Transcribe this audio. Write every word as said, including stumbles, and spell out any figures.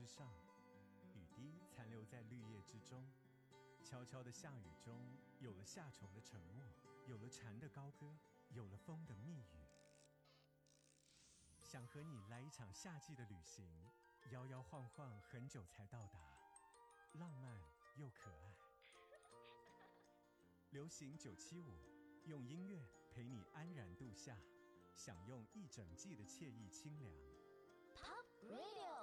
上，雨滴残留在绿叶之中。悄悄的下雨中，有了夏虫的沉默，有了蝉的高歌，有了风的密语。想和你来一场夏季的旅行，摇摇晃晃很久才到达，浪漫又可爱。流行九七五，用音乐陪你安然度夏，享用一整季的惬意清凉。 Pop Radio。